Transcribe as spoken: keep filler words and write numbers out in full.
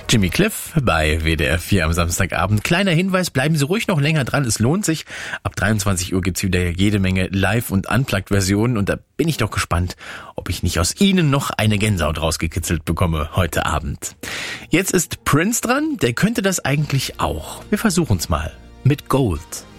Jimmy Cliff bei W D R vier am Samstagabend. Kleiner Hinweis, bleiben Sie ruhig noch länger dran, es lohnt sich. Ab dreiundzwanzig Uhr gibt's wieder jede Menge Live- und Unplugged-Versionen und da bin ich doch gespannt, ob ich nicht aus Ihnen noch eine Gänsehaut rausgekitzelt bekomme heute Abend. Jetzt ist Prince dran, der könnte das eigentlich auch. Wir versuchen's mal mit Gold.